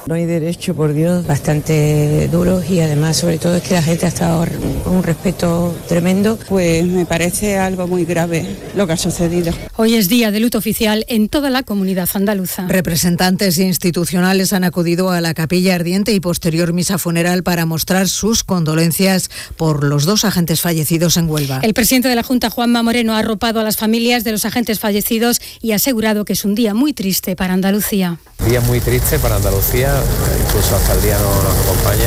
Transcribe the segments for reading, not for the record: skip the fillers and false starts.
No hay derecho, por Dios, bastante duros y además sobre todo es que la gente ha estado con un respeto tremendo. Pues me parece algo muy grave lo que ha sucedido. Hoy es día de luto oficial en toda la comunidad andaluza. Representantes institucionales han acudido a la capilla ardiente y posterior misa funeral para mostrar sus condolencias por los 2 agentes fallecidos en Huelva. El presidente de la Junta, Juanma Moreno, ha arropado a las familias de los agentes fallecidos y ha asegurado que es un día muy triste para Andalucía. Día muy triste para Andalucía, incluso hasta el día no nos acompaña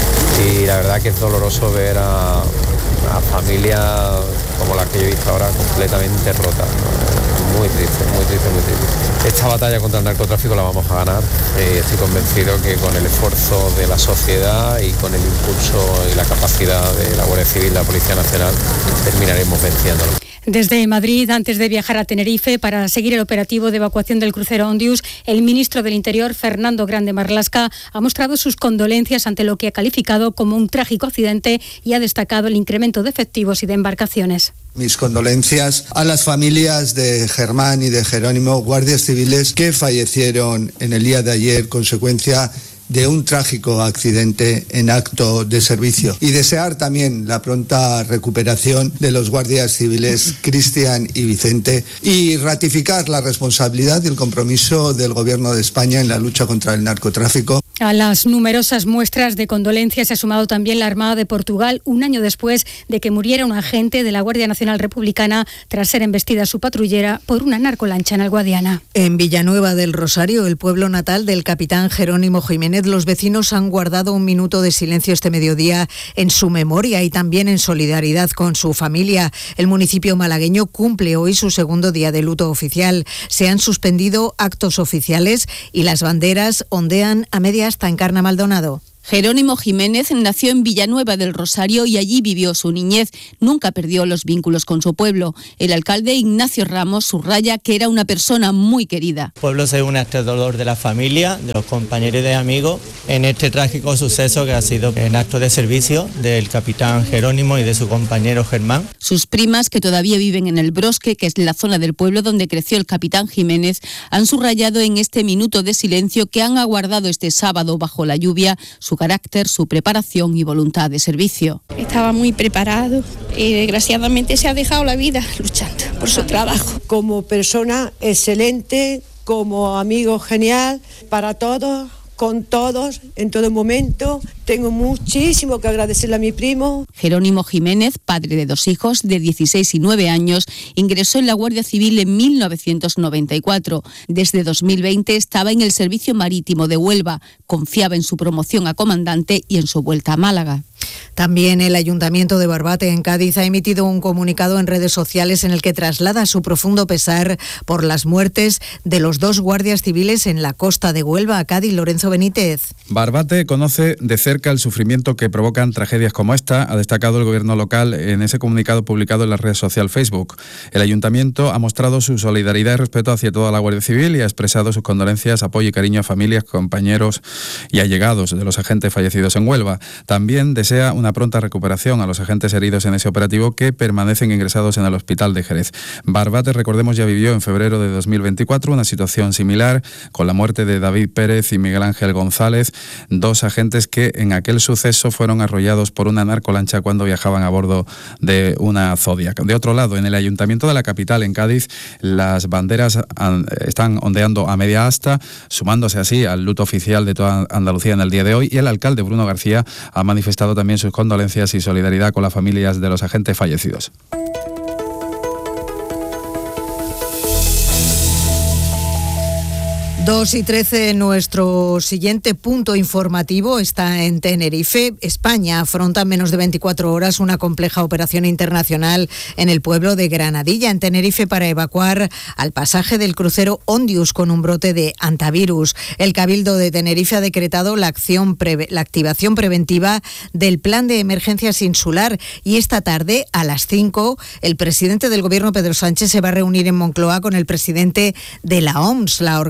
y la verdad que es doloroso ver a familias como las que yo he visto ahora completamente rotas. Muy triste, muy triste, muy triste. Esta batalla contra el narcotráfico la vamos a ganar. Estoy convencido que con el esfuerzo de la sociedad y con el impulso y la capacidad de la Guardia Civil, la Policía Nacional, terminaremos venciéndolo. Desde Madrid, antes de viajar a Tenerife para seguir el operativo de evacuación del crucero Ondius, el ministro del Interior, Fernando Grande Marlaska, ha mostrado sus condolencias ante lo que ha calificado como un trágico accidente y ha destacado el incremento de efectivos y de embarcaciones. Mis condolencias a las familias de Germán y de Jerónimo, guardias civiles que fallecieron en el día de ayer consecuencia de un trágico accidente en acto de servicio y desear también la pronta recuperación de los guardias civiles Cristian y Vicente y ratificar la responsabilidad y el compromiso del Gobierno de España en la lucha contra el narcotráfico. A las numerosas muestras de condolencias se ha sumado también la Armada de Portugal, un año después de que muriera un agente de la Guardia Nacional Republicana tras ser embestida su patrullera por una narcolancha en el Guadiana. En Villanueva del Rosario, el pueblo natal del capitán Jerónimo Jiménez, los vecinos han guardado un minuto de silencio este mediodía en su memoria y también en solidaridad con su familia. El municipio malagueño cumple hoy su segundo día de luto oficial. Se han suspendido actos oficiales y las banderas ondean a media asta en Carna Maldonado. Jerónimo Jiménez nació en Villanueva del Rosario y allí vivió su niñez. Nunca perdió los vínculos con su pueblo. El alcalde Ignacio Ramos subraya que era una persona muy querida. El pueblo se une a este dolor de la familia, de los compañeros y de amigos, en este trágico suceso que ha sido en acto de servicio del capitán Jerónimo y de su compañero Germán. Sus primas, que todavía viven en el Brosque, que es la zona del pueblo donde creció el capitán Jiménez, han subrayado en este minuto de silencio que han aguardado este sábado bajo la lluvia su carácter, su preparación y voluntad de servicio. Estaba muy preparado y desgraciadamente se ha dejado la vida luchando por su trabajo. Como persona excelente, como amigo genial para todos, con todos, en todo momento. Tengo muchísimo que agradecerle a mi primo. Jerónimo Jiménez, padre de 2 hijos de 16 y 9 años, ingresó en la Guardia Civil en 1994. Desde 2020 estaba en el Servicio Marítimo de Huelva. Confiaba en su promoción a comandante y en su vuelta a Málaga. También el Ayuntamiento de Barbate, en Cádiz, ha emitido un comunicado en redes sociales en el que traslada su profundo pesar por las muertes de los 2 guardias civiles en la costa de Huelva. Cádiz, Lorenzo Benítez. Barbate conoce de cerca el sufrimiento que provocan tragedias como esta, ha destacado el gobierno local en ese comunicado publicado en la red social Facebook. El Ayuntamiento ha mostrado su solidaridad y respeto hacia toda la Guardia Civil y ha expresado sus condolencias, apoyo y cariño a familias, compañeros y allegados de los agentes fallecidos en Huelva. También desea una pronta recuperación a los agentes heridos en ese operativo que permanecen ingresados en el hospital de Jerez. Barbate, recordemos, ya vivió en febrero de 2024 una situación similar con la muerte de David Pérez y Miguel Ángel González, 2 agentes que en aquel suceso fueron arrollados por una narcolancha cuando viajaban a bordo de una Zodiac. De otro lado, en el Ayuntamiento de la capital, en Cádiz, las banderas están ondeando a media asta, sumándose así al luto oficial de toda Andalucía en el día de hoy, y el alcalde Bruno García ha manifestado también sus condolencias y solidaridad con las familias de los agentes fallecidos. 2:13, nuestro siguiente punto informativo está en Tenerife. España afronta en menos de 24 horas una compleja operación internacional en el pueblo de Granadilla, en Tenerife, para evacuar al pasaje del crucero Ondius con un brote de hantavirus. El Cabildo de Tenerife ha decretado la activación preventiva del plan de emergencias insular y esta tarde, a las 5, el presidente del Gobierno, Pedro Sánchez, se va a reunir en Moncloa con el presidente de la OMS, la Organización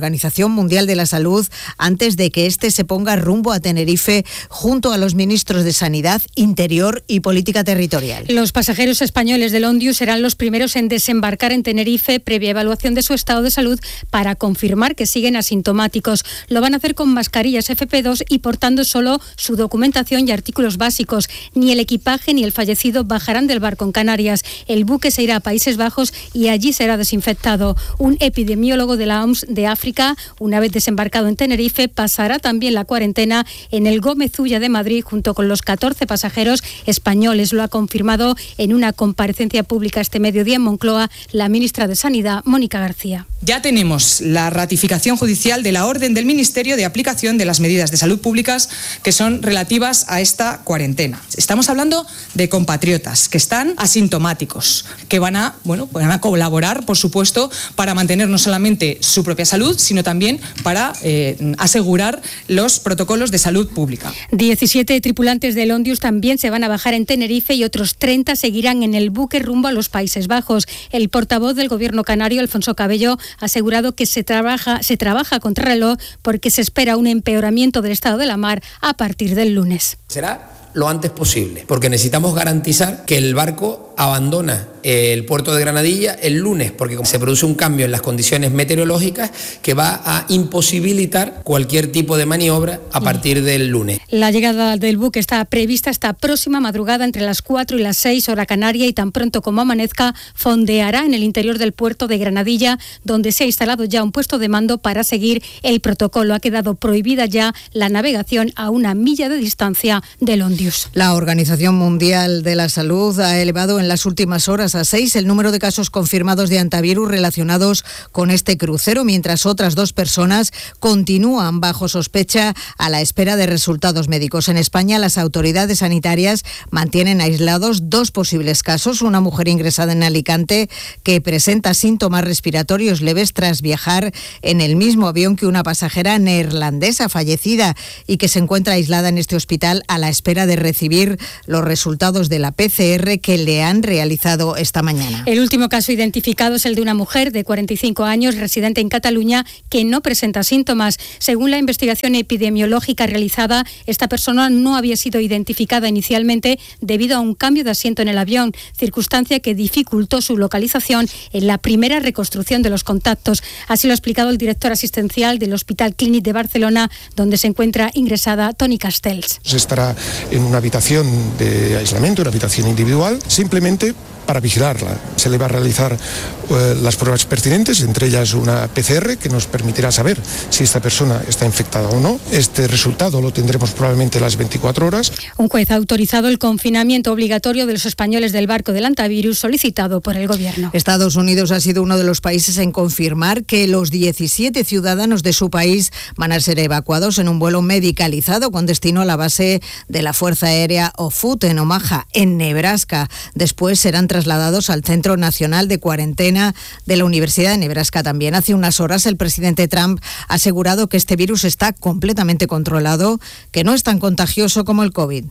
Organización Mundial de la Salud antes de que este se ponga rumbo a Tenerife junto a los ministros de Sanidad, Interior y Política Territorial. Los pasajeros españoles del Ondius serán los primeros en desembarcar en Tenerife previa evaluación de su estado de salud para confirmar que siguen asintomáticos. Lo van a hacer con mascarillas FP2 y portando solo su documentación y artículos básicos. Ni el equipaje ni el fallecido bajarán del barco en Canarias. El buque se irá a Países Bajos y allí será desinfectado. Un epidemiólogo de la OMS de África, una vez desembarcado en Tenerife, pasará también la cuarentena en el Gómez Ulla de Madrid junto con los 14 pasajeros españoles. Lo ha confirmado en una comparecencia pública este mediodía en Moncloa la ministra de Sanidad, Mónica García. Ya tenemos la ratificación judicial de la orden del Ministerio de aplicación de las medidas de salud públicas que son relativas a esta cuarentena. Estamos hablando de compatriotas que están asintomáticos, que van a colaborar, por supuesto, para mantener no solamente su propia salud, sino también para asegurar los protocolos de salud pública. 17 tripulantes del Ondius también se van a bajar en Tenerife y otros 30 seguirán en el buque rumbo a los Países Bajos. El portavoz del Gobierno canario, Alfonso Cabello, ha asegurado que se trabaja a contrarreloj porque se espera un empeoramiento del estado de la mar a partir del lunes. Será lo antes posible, porque necesitamos garantizar que el barco abandona el puerto de Granadilla el lunes, porque se produce un cambio en las condiciones meteorológicas que va a imposibilitar cualquier tipo de maniobra a partir del lunes. La llegada del buque está prevista esta próxima madrugada entre las 4 y las 6 hora canaria y tan pronto como amanezca fondeará en el interior del puerto de Granadilla, donde se ha instalado ya un puesto de mando para seguir el protocolo. Ha quedado prohibida ya la navegación a 1 milla de distancia del Ondius. La Organización Mundial de la Salud ha elevado en las últimas horas a 6 el número de casos confirmados de antivirus relacionados con este crucero, mientras otras 2 personas continúan bajo sospecha a la espera de resultados médicos. En España, las autoridades sanitarias mantienen aislados 2 posibles casos. Una mujer ingresada en Alicante que presenta síntomas respiratorios leves tras viajar en el mismo avión que una pasajera neerlandesa fallecida y que se encuentra aislada en este hospital a la espera de recibir los resultados de la PCR que le han realizado esta mañana. El último caso identificado es el de una mujer de 45 años, residente en Cataluña, que no presenta síntomas. Según la investigación epidemiológica realizada, esta persona no había sido identificada inicialmente debido a un cambio de asiento en el avión, circunstancia que dificultó su localización en la primera reconstrucción de los contactos. Así lo ha explicado el director asistencial del Hospital Clínic de Barcelona, donde se encuentra ingresada Toni Castells. Estará en una habitación de aislamiento, una habitación individual, simplemente para vigilarla. Se le va a realizar las pruebas pertinentes, entre ellas una PCR que nos permitirá saber si esta persona está infectada o no. Este resultado lo tendremos probablemente a las 24 horas. Un juez ha autorizado el confinamiento obligatorio de los españoles del barco del antivirus solicitado por el Gobierno. Estados Unidos ha sido uno de los países en confirmar que los 17 ciudadanos de su país van a ser evacuados en un vuelo medicalizado con destino a la base de la Fuerza Aérea Offutt en Omaha, en Nebraska. Después serán trasladados al Centro Nacional de Cuarentena de la Universidad de Nebraska también. Hace unas horas el presidente Trump ha asegurado que este virus está completamente controlado, que no es tan contagioso como el COVID.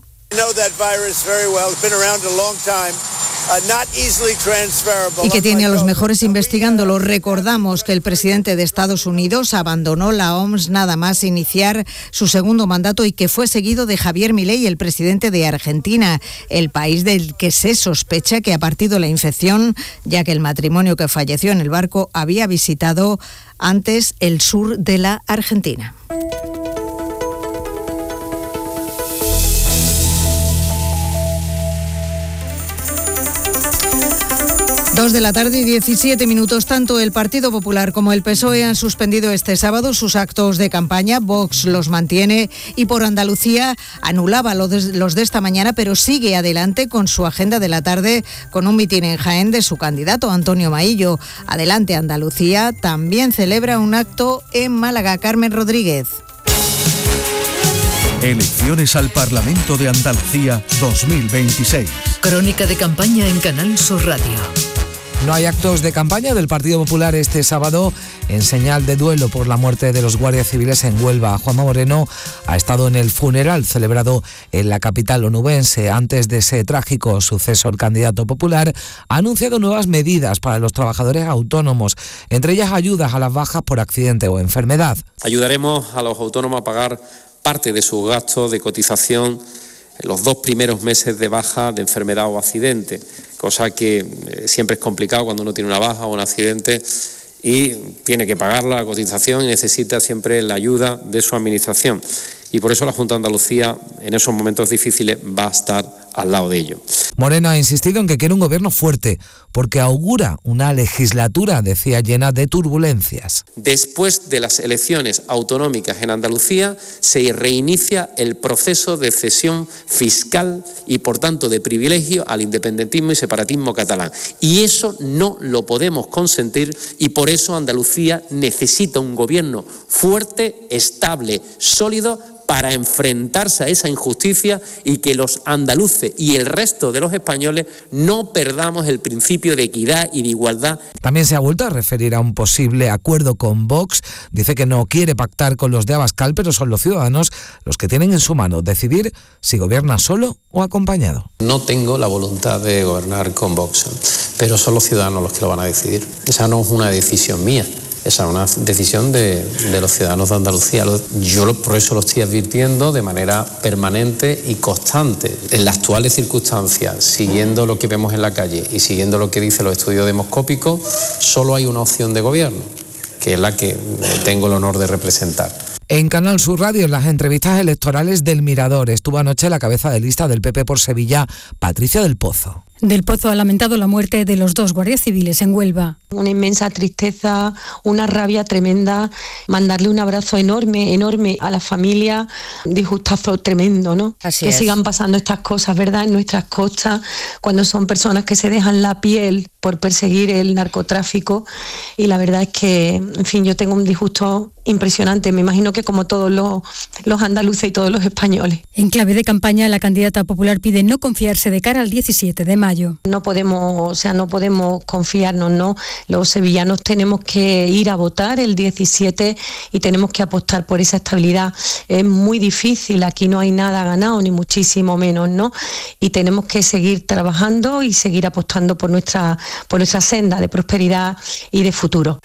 Y que tiene a los mejores investigándolo. Recordamos que el presidente de Estados Unidos abandonó la OMS nada más iniciar su segundo mandato y que fue seguido de Javier Milei, el presidente de Argentina, el país del que se sospecha que ha partido la infección, ya que el matrimonio que falleció en el barco había visitado antes el sur de la Argentina. Dos de la tarde y 17 minutos. Tanto el Partido Popular como el PSOE han suspendido este sábado sus actos de campaña. Vox los mantiene y por Andalucía anulaba los de esta mañana, pero sigue adelante con su agenda de la tarde con un mitin en Jaén de su candidato, Antonio Maillo. Adelante Andalucía también celebra un acto en Málaga. Carmen Rodríguez. Elecciones al Parlamento de Andalucía 2026. Crónica de campaña en Canal Sur Radio. No hay actos de campaña del Partido Popular este sábado en señal de duelo por la muerte de los guardias civiles en Huelva. Juanma Moreno ha estado en el funeral celebrado en la capital onubense. Antes de ese trágico suceso, el candidato popular ha anunciado nuevas medidas para los trabajadores autónomos, entre ellas ayudas a las bajas por accidente o enfermedad. Ayudaremos a los autónomos a pagar parte de sus gastos de cotización en los 2 primeros meses de baja de enfermedad o accidente, cosa que siempre es complicado cuando uno tiene una baja o un accidente y tiene que pagar la cotización y necesita siempre la ayuda de su administración. Y por eso la Junta de Andalucía en esos momentos difíciles va a estar al lado de ello. Moreno ha insistido en que quiere un gobierno fuerte porque augura una legislatura, decía, llena de turbulencias. Después de las elecciones autonómicas en Andalucía se reinicia el proceso de cesión fiscal y por tanto de privilegio al independentismo y separatismo catalán. Y eso no lo podemos consentir y por eso Andalucía necesita un gobierno fuerte, estable, sólido, para enfrentarse a esa injusticia y que los andaluces y el resto de los españoles no perdamos el principio de equidad y de igualdad. También se ha vuelto a referir a un posible acuerdo con Vox. Dice que no quiere pactar con los de Abascal, pero son los ciudadanos los que tienen en su mano decidir si gobierna solo o acompañado. No tengo la voluntad de gobernar con Vox, pero son los ciudadanos los que lo van a decidir. Esa no es una decisión mía. Esa es una decisión de los ciudadanos de Andalucía. Yo por eso lo estoy advirtiendo de manera permanente y constante. En las actuales circunstancias, siguiendo lo que vemos en la calle y siguiendo lo que dicen los estudios demoscópicos, solo hay una opción de gobierno, que es la que tengo el honor de representar. En Canal Sur Radio, en las entrevistas electorales del Mirador, estuvo anoche la cabeza de lista del PP por Sevilla, Patricia del Pozo. Del Pozo ha lamentado la muerte de los 2 guardias civiles en Huelva. Una inmensa tristeza, una rabia tremenda, mandarle un abrazo enorme, enorme a la familia, disgustazo tremendo, ¿no? Que sigan pasando estas cosas, ¿verdad?, en nuestras costas, cuando son personas que se dejan la piel por perseguir el narcotráfico, y la verdad es que, en fin, yo tengo un disgusto impresionante, me imagino que como todos los andaluces y todos los españoles. En clave de campaña, la candidata popular pide no confiarse de cara al 17 de mayo. No podemos confiarnos, ¿no? Los sevillanos tenemos que ir a votar el 17 y tenemos que apostar por esa estabilidad. Es muy difícil, aquí no hay nada ganado, ni muchísimo menos, ¿no? Y tenemos que seguir trabajando y seguir apostando por nuestra senda de prosperidad y de futuro.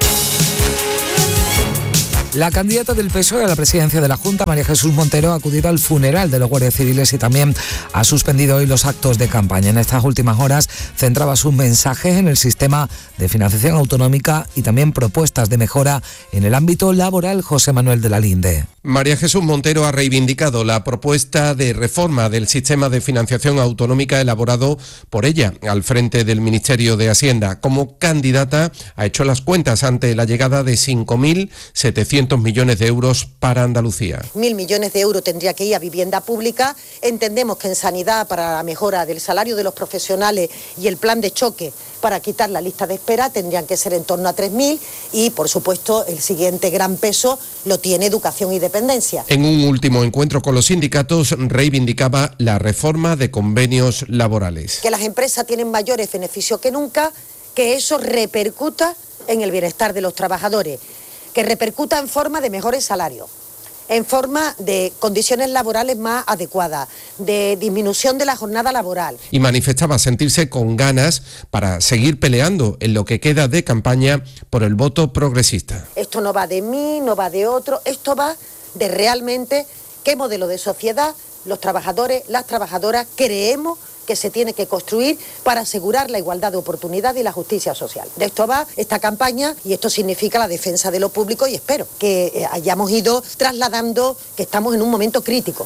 La candidata del PSOE a la presidencia de la Junta, María Jesús Montero, ha acudido al funeral de los guardias civiles y también ha suspendido hoy los actos de campaña. En estas últimas horas centraba sus mensajes en el sistema de financiación autonómica y también propuestas de mejora en el ámbito laboral. José Manuel de la Linde. María Jesús Montero ha reivindicado la propuesta de reforma del sistema de financiación autonómica elaborado por ella al frente del Ministerio de Hacienda. Como candidata ha hecho las cuentas ante la llegada de 5.700 millones de euros para Andalucía. 1.000 millones de euros tendría que ir a vivienda pública. Entendemos que en sanidad, para la mejora del salario de los profesionales y el plan de choque para quitar la lista de espera, tendrían que ser en torno a 3.000 y, por supuesto, el siguiente gran peso lo tiene educación y dependencia. En un último encuentro con los sindicatos reivindicaba la reforma de convenios laborales. Que las empresas tienen mayores beneficios que nunca, que eso repercuta en el bienestar de los trabajadores, que repercuta en forma de mejores salarios, en forma de condiciones laborales más adecuadas, de disminución de la jornada laboral. Y manifestaba sentirse con ganas para seguir peleando en lo que queda de campaña por el voto progresista. Esto no va de mí, no va de otro, esto va de realmente qué modelo de sociedad los trabajadores, las trabajadoras creemos que se tiene que construir para asegurar la igualdad de oportunidad y la justicia social. De esto va esta campaña y esto significa la defensa de lo público y espero que hayamos ido trasladando que estamos en un momento crítico.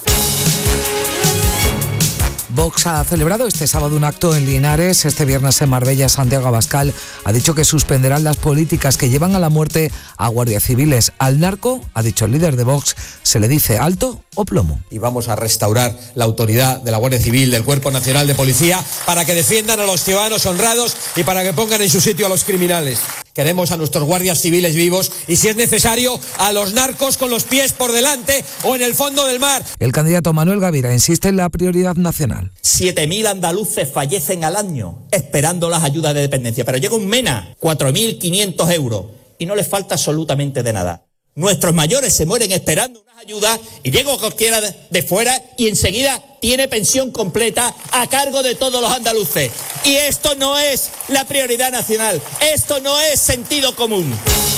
Vox ha celebrado este sábado un acto en Linares. Este viernes en Marbella, Santiago Abascal ha dicho que suspenderán las políticas que llevan a la muerte a guardias civiles. Al narco, ha dicho el líder de Vox, se le dice alto o plomo. Y vamos a restaurar la autoridad de la Guardia Civil, del Cuerpo Nacional de Policía, para que defiendan a los ciudadanos honrados y para que pongan en su sitio a los criminales. Queremos a nuestros guardias civiles vivos y, si es necesario, a los narcos con los pies por delante o en el fondo del mar. El candidato Manuel Gavira insiste en la prioridad nacional. 7.000 andaluces fallecen al año esperando las ayudas de dependencia, pero llega un MENA, 4.500 euros, y no les falta absolutamente de nada. Nuestros mayores se mueren esperando unas ayudas y llega cualquiera de fuera y enseguida tiene pensión completa a cargo de todos los andaluces. Y esto no es la prioridad nacional, esto no es sentido común.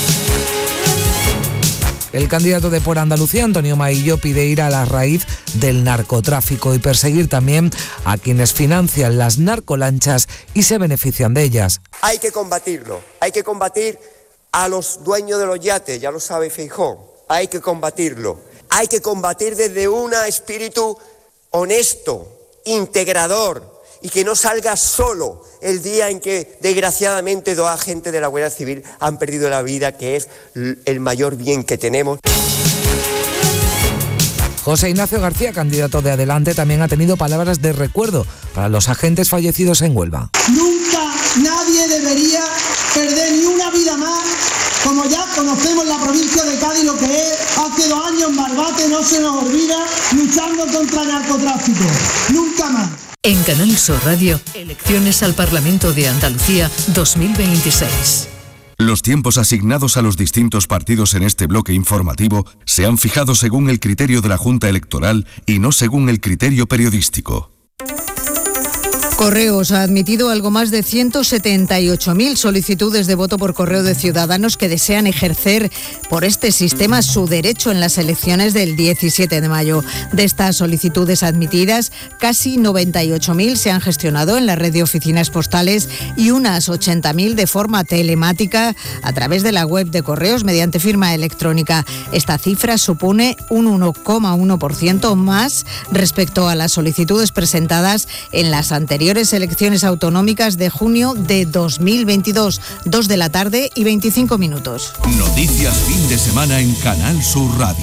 El candidato de Por Andalucía, Antonio Maillo, pide ir a la raíz del narcotráfico y perseguir también a quienes financian las narcolanchas y se benefician de ellas. Hay que combatirlo, hay que combatir a los dueños de los yates, ya lo sabe Feijóo, hay que combatirlo. Hay que combatir desde un espíritu honesto, integrador, y que no salga solo el día en que desgraciadamente 2 agentes de la Guardia Civil han perdido la vida, que es el mayor bien que tenemos. José Ignacio García, candidato de Adelante, también ha tenido palabras de recuerdo para los agentes fallecidos en Huelva. Nunca nadie debería perder ni una vida más, como ya conocemos la provincia de Cádiz lo que es. Hace 2 años en Barbate, no se nos olvida, luchando contra el narcotráfico. Nunca más. En Canal Sur Radio, elecciones al Parlamento de Andalucía 2026. Los tiempos asignados a los distintos partidos en este bloque informativo se han fijado según el criterio de la Junta Electoral y no según el criterio periodístico. Correos ha admitido algo más de 178.000 solicitudes de voto por correo de ciudadanos que desean ejercer por este sistema su derecho en las elecciones del 17 de mayo. De estas solicitudes admitidas, casi 98.000 se han gestionado en la red de oficinas postales y unas 80.000 de forma telemática a través de la web de Correos mediante firma electrónica. Esta cifra supone un 1,1% más respecto a las solicitudes presentadas en las anteriores elecciones autonómicas de junio de 2022, 2 de la tarde y 25 minutos. Noticias fin de semana en Canal Sur Radio.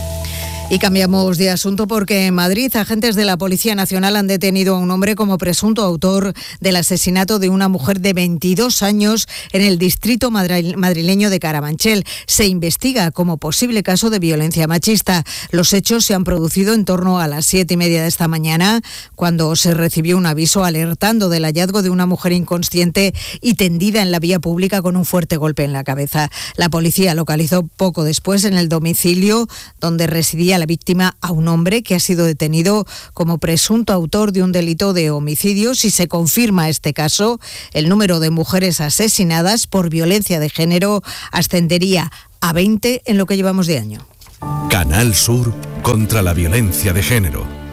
Y cambiamos de asunto porque en Madrid agentes de la Policía Nacional han detenido a un hombre como presunto autor del asesinato de una mujer de 22 años en el distrito madrileño de Carabanchel. Se investiga como posible caso de violencia machista. Los hechos se han producido en torno a las 7:30 de esta mañana, cuando se recibió un aviso alertando del hallazgo de una mujer inconsciente y tendida en la vía pública con un fuerte golpe en la cabeza. La policía localizó poco después en el domicilio donde residía la víctima a un hombre que ha sido detenido como presunto autor de un delito de homicidio. Si se confirma este caso, el número de mujeres asesinadas por violencia de género ascendería a 20 en lo que llevamos de año. Canal Sur contra la violencia de género.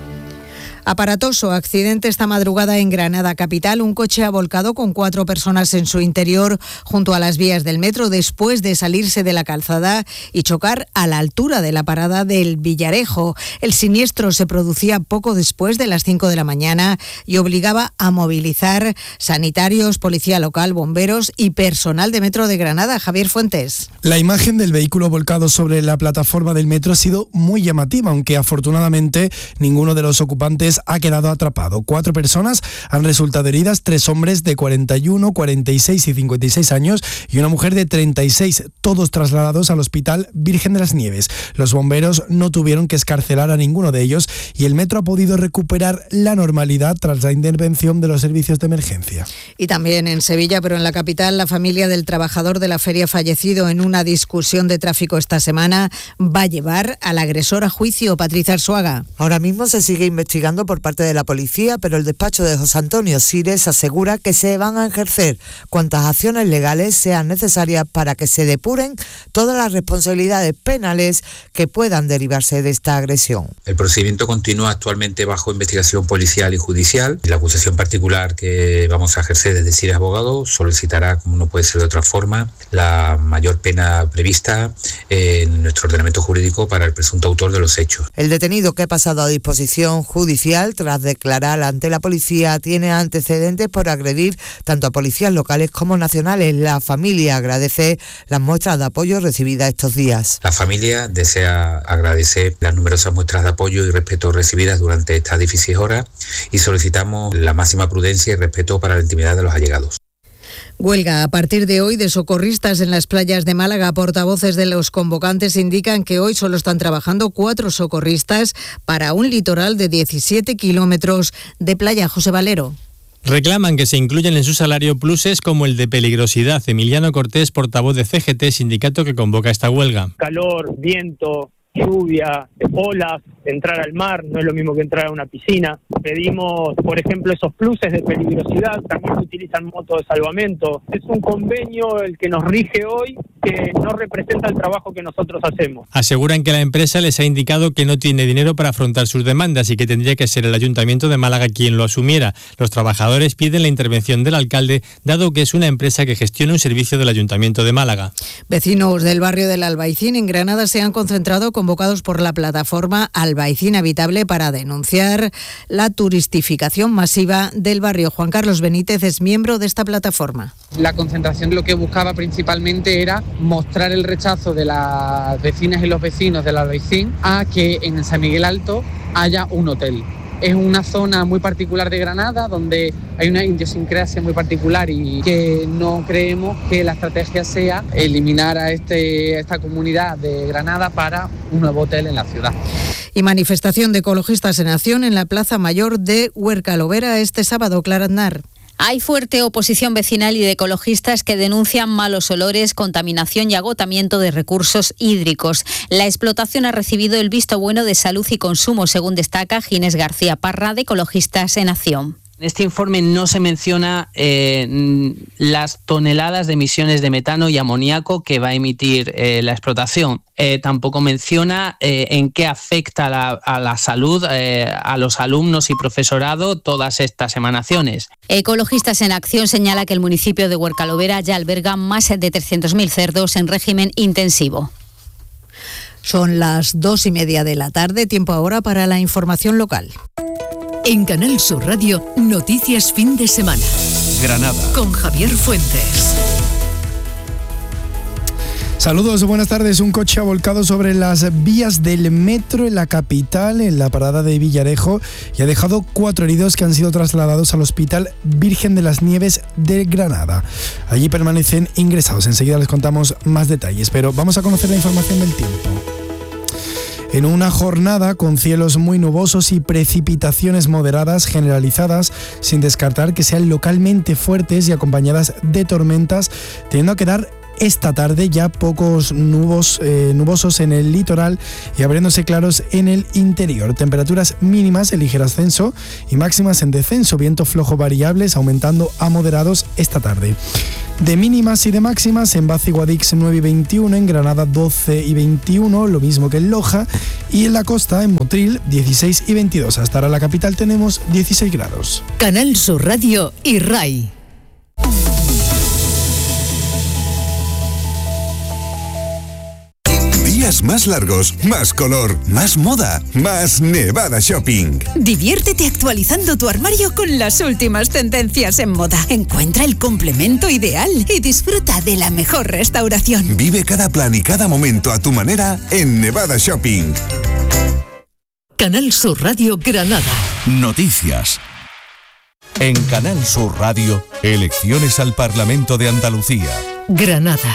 Aparatoso accidente esta madrugada en Granada capital. Un coche ha volcado con 4 personas en su interior junto a las vías del metro después de salirse de la calzada y chocar a la altura de la parada del Villarejo. El siniestro se producía poco después de las 5 de la mañana y obligaba a movilizar sanitarios, policía local, bomberos y personal de Metro de Granada. Javier Fuentes. La imagen del vehículo volcado sobre la plataforma del metro ha sido muy llamativa, aunque afortunadamente ninguno de los ocupantes ha quedado atrapado. 4 personas han resultado heridas, 3 hombres de 41, 46 y 56 años y una mujer de 36, todos trasladados al Hospital Virgen de las Nieves. Los bomberos no tuvieron que excarcelar a ninguno de ellos y el metro ha podido recuperar la normalidad tras la intervención de los servicios de emergencia. Y también en Sevilla, pero en la capital, la familia del trabajador de la feria fallecido en una discusión de tráfico esta semana va a llevar al agresor a juicio. Patricia Arzuaga. Ahora mismo se sigue investigando por parte de la policía, pero el despacho de José Antonio Sires asegura que se van a ejercer cuantas acciones legales sean necesarias para que se depuren todas las responsabilidades penales que puedan derivarse de esta agresión. El procedimiento continúa actualmente bajo investigación policial y judicial. La acusación particular que vamos a ejercer desde Sires Abogado solicitará, como no puede ser de otra forma, la mayor pena prevista en nuestro ordenamiento jurídico para el presunto autor de los hechos. El detenido, que ha pasado a disposición judicial tras declarar ante la policía, tiene antecedentes por agredir tanto a policías locales como nacionales. La familia agradece las muestras de apoyo recibidas estos días. La familia desea agradecer las numerosas muestras de apoyo y respeto recibidas durante estas difíciles horas y solicitamos la máxima prudencia y respeto para la intimidad de los allegados. Huelga a partir de hoy de socorristas en las playas de Málaga. Portavoces de los convocantes indican que hoy solo están trabajando 4 socorristas para un litoral de 17 kilómetros de playa. José Valero. Reclaman que se incluyan en su salario pluses como el de peligrosidad. Emiliano Cortés, portavoz de CGT, sindicato que convoca esta huelga. Calor, viento, lluvia, olas, entrar al mar no es lo mismo que entrar a una piscina. Pedimos, por ejemplo, esos pluses de peligrosidad, también se utilizan motos de salvamento. Es un convenio el que nos rige hoy que no representa el trabajo que nosotros hacemos. Aseguran que la empresa les ha indicado que no tiene dinero para afrontar sus demandas y que tendría que ser el Ayuntamiento de Málaga quien lo asumiera. Los trabajadores piden la intervención del alcalde, dado que es una empresa que gestiona un servicio del Ayuntamiento de Málaga. Vecinos del barrio del Albaicín en Granada se han concentrado convocados por la plataforma Albaicín Habitable para denunciar la turistificación masiva del barrio. Juan Carlos Benítez es miembro de esta plataforma. La concentración lo que buscaba principalmente era mostrar el rechazo de las vecinas y los vecinos del Albaicín a que en San Miguel Alto haya un hotel. Es una zona muy particular de Granada donde hay una idiosincrasia muy particular y que no creemos que la estrategia sea eliminar a esta comunidad de Granada para un nuevo hotel en la ciudad. Y manifestación de ecologistas en acción en la Plaza Mayor de Huercalovera este sábado. Clara Aznar. Hay fuerte oposición vecinal y de ecologistas que denuncian malos olores, contaminación y agotamiento de recursos hídricos. La explotación ha recibido el visto bueno de Salud y Consumo, según destaca Ginés García Parra, de Ecologistas en Acción. En este informe no se menciona las toneladas de emisiones de metano y amoníaco que va a emitir la explotación. Tampoco menciona en qué afecta a la salud, a los alumnos y profesorado todas estas emanaciones. Ecologistas en Acción señala que el municipio de Huercalovera ya alberga más de 300.000 cerdos en régimen intensivo. Son las 2:30 de la tarde, tiempo ahora para la información local. En Canal Sur Radio, noticias fin de semana. Granada. Con Javier Fuentes. Saludos, buenas tardes. Un coche ha volcado sobre las vías del metro en la capital, en la parada de Villarejo, y ha dejado 4 heridos que han sido trasladados al Hospital Virgen de las Nieves de Granada. Allí permanecen ingresados. Enseguida les contamos más detalles, pero vamos a conocer la información del tiempo. En una jornada con cielos muy nubosos y precipitaciones moderadas generalizadas, sin descartar que sean localmente fuertes y acompañadas de tormentas, teniendo a quedar esta tarde ya pocos nubosos en el litoral y abriéndose claros en el interior. Temperaturas mínimas en ligero ascenso y máximas en descenso. Viento flojo variables aumentando a moderados esta tarde. De mínimas y de máximas en Baza y Guadix 9 y 21, en Granada 12 y 21, lo mismo que en Loja, y en la costa, en Motril, 16 y 22. Hasta ahora en la capital tenemos 16 grados. Canal Sur Radio y RAI. Días más largos, más color, más moda, más Nevada Shopping. Diviértete actualizando tu armario con las últimas tendencias en moda. Encuentra el complemento ideal y disfruta de la mejor restauración. Vive cada plan y cada momento a tu manera en Nevada Shopping. Canal Sur Radio Granada. Noticias. En Canal Sur Radio, elecciones al Parlamento de Andalucía. Granada.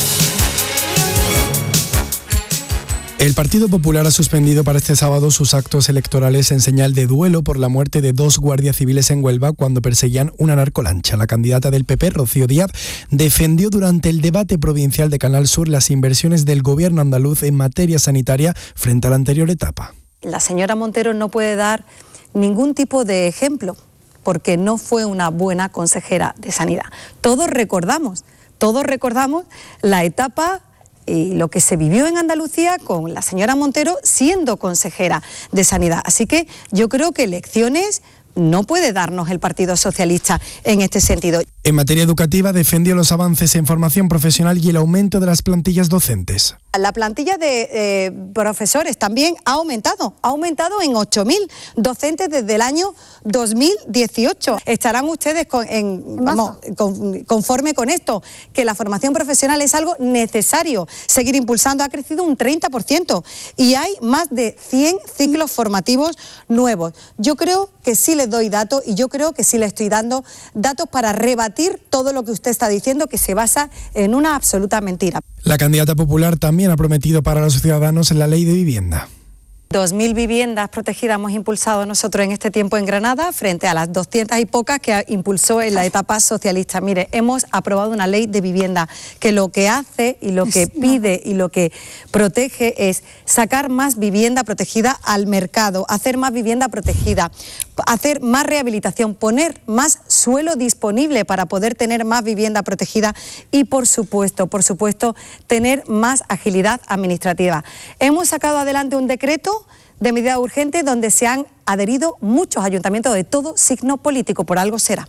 El Partido Popular ha suspendido para este sábado sus actos electorales en señal de duelo por la muerte de 2 guardias civiles en Huelva cuando perseguían una narcolancha. La candidata del PP, Rocío Díaz, defendió durante el debate provincial de Canal Sur las inversiones del gobierno andaluz en materia sanitaria frente a la anterior etapa. La señora Montero no puede dar ningún tipo de ejemplo porque no fue una buena consejera de sanidad. Todos recordamos la etapa y lo que se vivió en Andalucía con la señora Montero siendo consejera de Sanidad. Así que yo creo que elecciones no puede darnos el Partido Socialista en este sentido. En materia educativa defendió los avances en formación profesional y el aumento de las plantillas docentes. La plantilla de profesores también ha aumentado en 8.000 docentes desde el año 2018. Estarán ustedes conforme con esto, que la formación profesional es algo necesario seguir impulsando. Ha crecido un 30% y hay más de 100 ciclos formativos nuevos. Yo creo que sí les doy datos y yo creo que sí les estoy dando datos para rebatir rebatir todo lo que usted está diciendo, que se basa en una absoluta mentira. La candidata popular también ha prometido para los ciudadanos la ley de vivienda. 2.000 viviendas protegidas hemos impulsado nosotros en este tiempo en Granada, frente a las 200 y pocas que impulsó en la etapa socialista. Mire, hemos aprobado una ley de vivienda que lo que hace y lo que pide y lo que protege es sacar más vivienda protegida al mercado, hacer más vivienda protegida, hacer más rehabilitación, poner más suelo disponible para poder tener más vivienda protegida y, por supuesto, tener más agilidad administrativa. Hemos sacado adelante un decreto de medida urgente donde se han adherido muchos ayuntamientos de todo signo político, por algo será.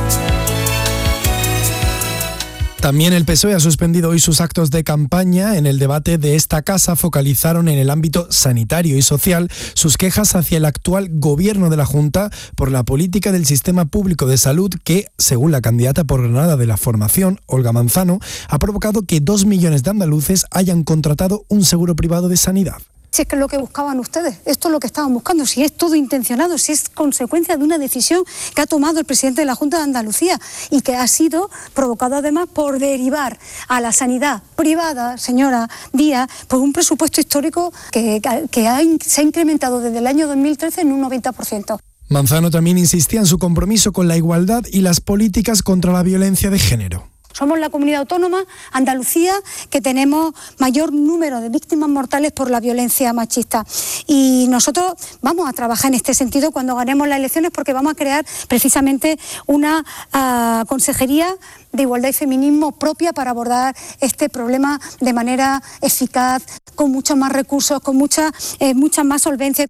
También el PSOE ha suspendido hoy sus actos de campaña. En el debate de esta casa focalizaron en el ámbito sanitario y social sus quejas hacia el actual gobierno de la Junta por la política del sistema público de salud que, según la candidata por Granada de la formación, Olga Manzano, ha provocado que 2 millones de andaluces hayan contratado un seguro privado de sanidad. Si es que es lo que buscaban ustedes, esto es lo que estaban buscando, si es todo intencionado, si es consecuencia de una decisión que ha tomado el presidente de la Junta de Andalucía y que ha sido provocado además por derivar a la sanidad privada, señora Díaz, por un presupuesto histórico que se ha incrementado desde el año 2013 en un 90%. Manzano también insistía en su compromiso con la igualdad y las políticas contra la violencia de género. Somos la comunidad autónoma, Andalucía, que tenemos mayor número de víctimas mortales por la violencia machista. Y nosotros vamos a trabajar en este sentido cuando ganemos las elecciones, porque vamos a crear precisamente una consejería de igualdad y feminismo propia para abordar este problema de manera eficaz, con muchos más recursos, con mucha más solvencia.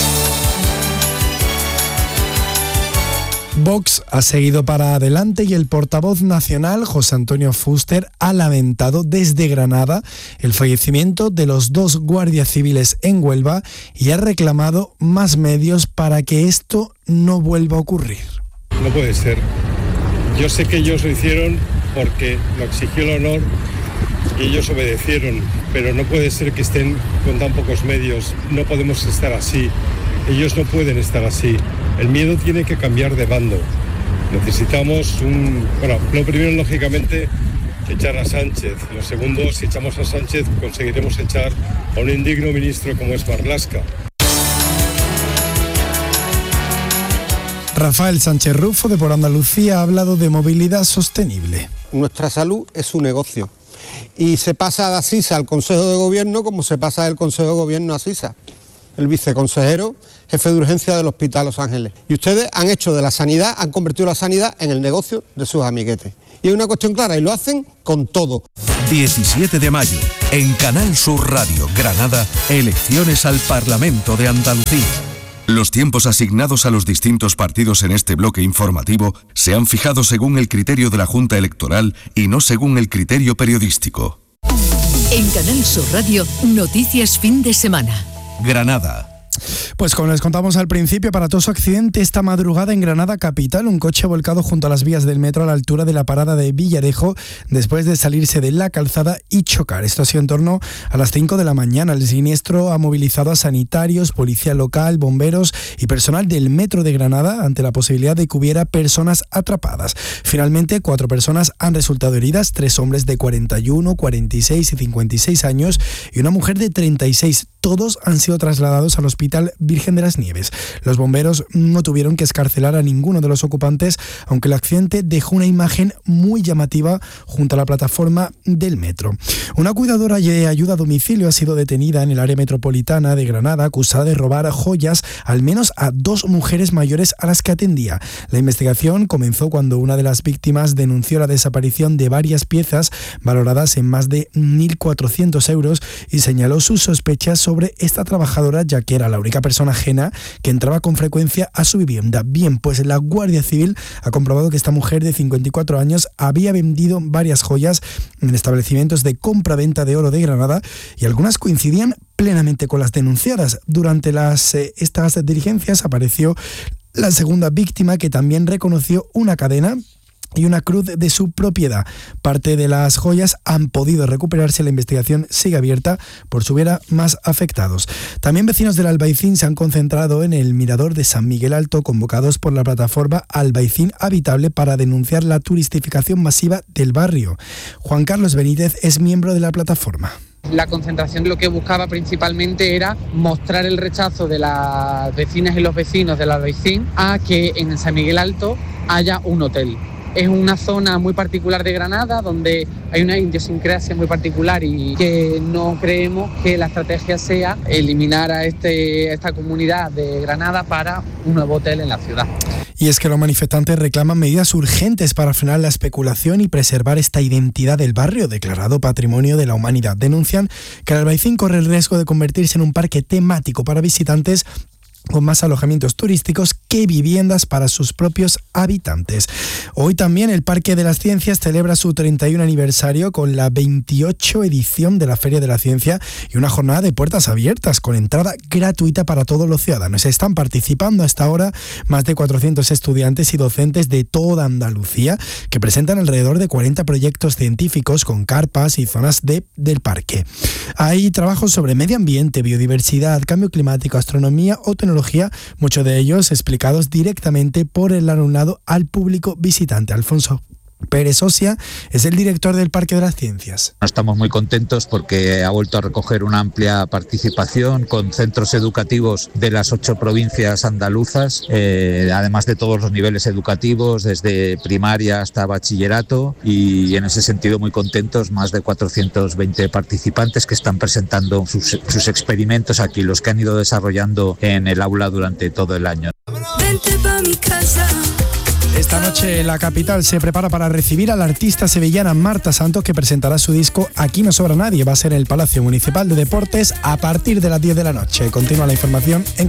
Vox ha seguido para adelante y el portavoz nacional, José Antonio Fuster, ha lamentado desde Granada el fallecimiento de los 2 guardias civiles en Huelva y ha reclamado más medios para que esto no vuelva a ocurrir. No puede ser. Yo sé que ellos lo hicieron porque lo exigió el honor y ellos obedecieron, pero no puede ser que estén con tan pocos medios. No podemos estar así. Ellos no pueden estar así. El miedo tiene que cambiar de bando. Necesitamos lo primero, lógicamente, echar a Sánchez. Lo segundo, si echamos a Sánchez, conseguiremos echar a un indigno ministro como es Marlaska. Rafael Sánchez Rufo, de Por Andalucía, ha hablado de movilidad sostenible. Nuestra salud es un negocio y se pasa de Asisa al Consejo de Gobierno como se pasa del Consejo de Gobierno a Asisa. El viceconsejero, jefe de urgencia del Hospital Los Ángeles. Y ustedes han convertido la sanidad en el negocio de sus amiguetes. Y hay una cuestión clara, y lo hacen con todo. 17 de mayo, en Canal Sur Radio, Granada, elecciones al Parlamento de Andalucía. Los tiempos asignados a los distintos partidos en este bloque informativo se han fijado según el criterio de la Junta Electoral y no según el criterio periodístico. En Canal Sur Radio, noticias fin de semana. Granada. Pues como les contamos al principio, aparatoso accidente esta madrugada en Granada capital. Un coche volcado junto a las vías del metro a la altura de la parada de Villarejo después de salirse de la calzada y chocar. Esto ha sido en torno a las 5 de la mañana. El siniestro ha movilizado a sanitarios, policía local, bomberos y personal del metro de Granada ante la posibilidad de que hubiera personas atrapadas. Finalmente, 4 personas han resultado heridas, 3 hombres de 41, 46 y 56 años y una mujer de 36. Todos han sido trasladados al Hospital Virgen de las Nieves. Los bomberos no tuvieron que excarcelar a ninguno de los ocupantes, aunque el accidente dejó una imagen muy llamativa junto a la plataforma del metro. Una cuidadora de ayuda a domicilio ha sido detenida en el área metropolitana de Granada, acusada de robar joyas al menos a 2 mujeres mayores a las que atendía. La investigación comenzó cuando una de las víctimas denunció la desaparición de varias piezas valoradas en más de 1.400 euros y señaló sus sospechas sobre esta trabajadora, ya que era la única persona ajena que entraba con frecuencia a su vivienda. Bien, pues la Guardia Civil ha comprobado que esta mujer de 54 años había vendido varias joyas en establecimientos de compra-venta de oro de Granada y algunas coincidían plenamente con las denunciadas. Durante estas diligencias apareció la segunda víctima, que también reconoció una cadena y una cruz de su propiedad. Parte de las joyas han podido recuperarse. La investigación sigue abierta por si hubiera más afectados. También vecinos del Albaicín se han concentrado en el mirador de San Miguel Alto, convocados por la plataforma Albaicín Habitable para denunciar la turistificación masiva del barrio. Juan Carlos Benítez es miembro de la plataforma. La concentración lo que buscaba principalmente era mostrar el rechazo de las vecinas y los vecinos del Albaicín a que en San Miguel Alto haya un hotel. Es una zona muy particular de Granada donde hay una idiosincrasia muy particular y que no creemos que la estrategia sea eliminar a esta comunidad de Granada para un nuevo hotel en la ciudad. Y es que los manifestantes reclaman medidas urgentes para frenar la especulación y preservar esta identidad del barrio, declarado Patrimonio de la Humanidad. Denuncian que el Albaicín corre el riesgo de convertirse en un parque temático para visitantes, con más alojamientos turísticos que viviendas para sus propios habitantes. Hoy también el Parque de las Ciencias celebra su 31 aniversario con la 28 edición de la Feria de la Ciencia y una jornada de puertas abiertas con entrada gratuita para todos los ciudadanos. Están participando hasta ahora más de 400 estudiantes y docentes de toda Andalucía que presentan alrededor de 40 proyectos científicos con carpas y zonas del parque. Hay trabajos sobre medio ambiente, biodiversidad, cambio climático, astronomía o tecnología, muchos de ellos explicados directamente por el alumnado al público visitante. Alfonso Pérez Osia es el director del Parque de las Ciencias. Estamos muy contentos porque ha vuelto a recoger una amplia participación con centros educativos de las 8 provincias andaluzas, además de todos los niveles educativos, desde primaria hasta bachillerato, y en ese sentido muy contentos, más de 420 participantes que están presentando sus experimentos aquí, los que han ido desarrollando en el aula durante todo el año. Vente pa' mi casa. Esta noche la capital se prepara para recibir a la artista sevillana Marta Santos, que presentará su disco Aquí no sobra nadie. Va a ser en el Palacio Municipal de Deportes a partir de las 10 de la noche. Continúa la información en